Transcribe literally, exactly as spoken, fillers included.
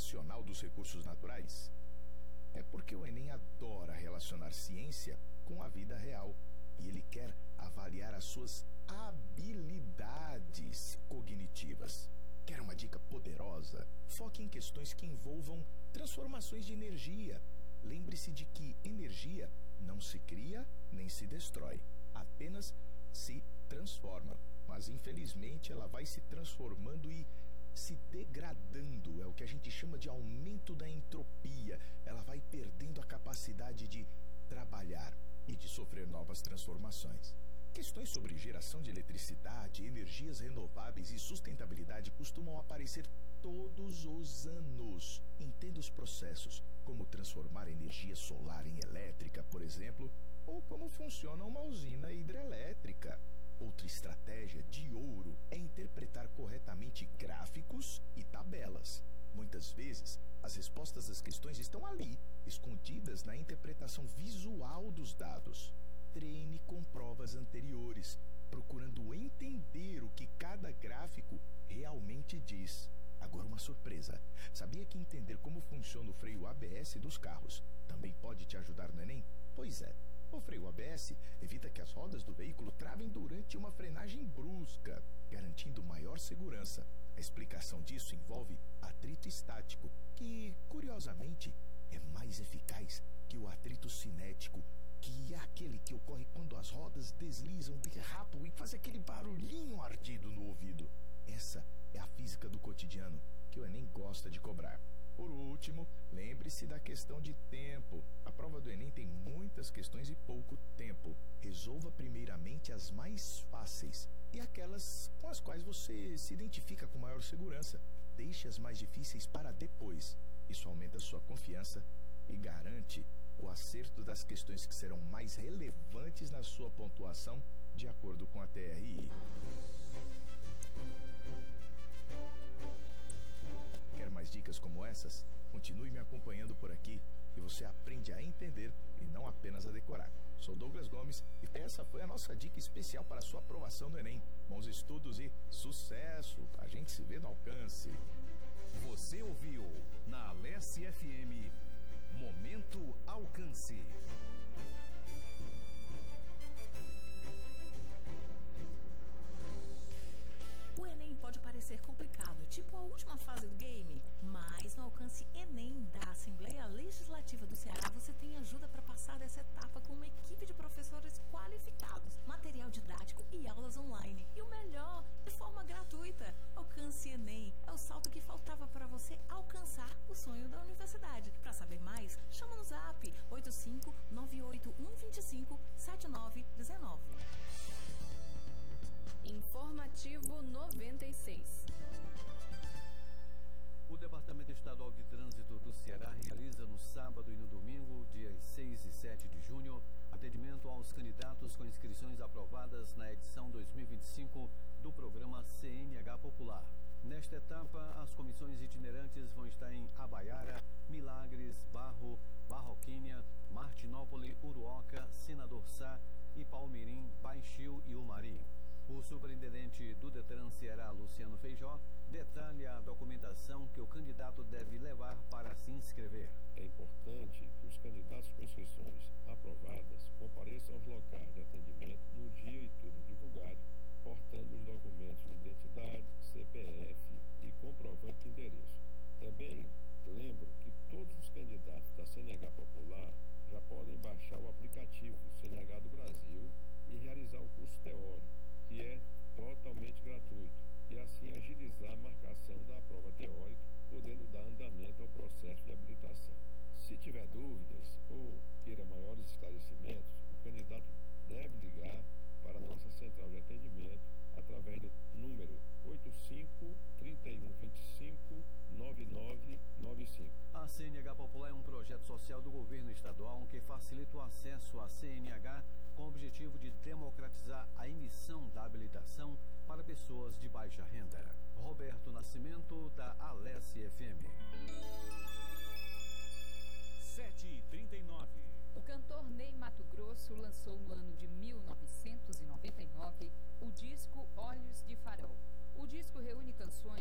racional dos recursos naturais? É porque o Enem adora relacionar ciência com a vida real e ele quer avaliar as suas habilidades cognitivas. Quer uma dica poderosa? Foque em questões que envolvam transformações de energia. Lembre-se de que energia não se cria nem se destrói, apenas se transforma. Mas, infelizmente, ela vai se transformando e se degradando. É o que a gente chama de aumento da entropia. Ela vai perdendo a capacidade de trabalhar e de sofrer novas transformações. Questões sobre geração de eletricidade, energias renováveis e sustentabilidade costumam aparecer todos os anos. Entenda os processos, como transformar energia solar em elétrica, por exemplo, ou como funciona uma usina hidrelétrica. Outra estratégia de ouro é interpretar corretamente gráficos e tabelas. Muitas vezes, as respostas às questões estão ali, escondidas na interpretação visual dos dados. Treine com provas anteriores, procurando entender o que cada gráfico realmente diz. Agora uma surpresa. Sabia que entender como funciona o freio A B S dos carros também pode te ajudar no Enem? Pois é. O freio A B S evita que as rodas do veículo travem durante uma frenagem brusca, garantindo maior segurança. A explicação disso envolve atrito estático, que, curiosamente, é mais eficaz que o atrito cinético, que é aquele que ocorre quando as rodas deslizam, derrapam e faz aquele barulhinho ardido no ouvido. Essa é a física do cotidiano que o Enem gosta de cobrar. Por último, lembre-se da questão de tempo. A prova do Enem tem muitas questões e pouco tempo. Resolva primeiramente as mais fáceis e aquelas com as quais você se identifica com maior segurança. Deixe as mais difíceis para depois. Isso aumenta a sua confiança e garante o acerto das questões que serão mais relevantes na sua pontuação, de acordo com a T R I. Quer mais dicas como essas? Continue me acompanhando por aqui e você aprende a entender e não apenas a decorar. Sou Douglas Gomes e essa foi a nossa dica especial para a sua aprovação no Enem. Bons estudos e sucesso! A gente se vê no Alcance. Você ouviu na Alesse F M Momento Alcance. O Enem pode parecer complicado, tipo a última fase do game, mas no Alcance Enem da Assembleia Legislativa do Ceará você tem ajuda para passar dessa etapa com uma equipe de professores qualificados, material didático e aulas online. E o melhor, de forma gratuita. Alcance Enem é o salto que faltava para você alcançar o sonho da universidade. Para saber mais, chama no zap oito cinco nove oito um dois cinco sete nove um nove. Informativo noventa e seis. O Departamento Estadual de Trânsito do Ceará realiza no sábado e no domingo, dias seis e sete de junho, atendimento aos candidatos com inscrições aprovadas na edição dois mil e vinte e cinco do programa C N H Popular. Nesta etapa, as comissões itinerantes vão estar em Abaiara, Milagres, Barro, Barroquínia, Martinópole, Uruoca, Senador Sá e Palmirim, Baixio e Umari. O superintendente do Detran Ceará, Luciano Feijó, detalha a documentação que o candidato deve levar para se inscrever. É importante que os candidatos com inscrições aprovadas compareçam aos locais de atendimento no dia e turno divulgado, portando os documentos de identidade, C P F e comprovante de endereço. Também lembro que todos os candidatos da C N H Popular já podem baixar o aplicativo C N H do Brasil e realizar o curso teórico, que é totalmente gratuito, e assim agilizar a marcação da prova teórica, podendo dar andamento ao processo de habilitação. Se tiver dúvidas ou queira maiores esclarecimentos, o candidato deve ligar para a nossa central de atendimento através do número oito cinco, três um dois cinco, nove nove nove cinco. A C N H Popular é um projeto social do governo estadual que facilita o acesso à C N H com o objetivo de democratizar a emissão da habilitação para pessoas de baixa renda. Roberto Nascimento, da Alesse F M. sete e trinta e nove. O cantor Ney Matogrosso lançou no ano de mil novecentos e noventa e nove o disco Olhos de Farol. O disco reúne canções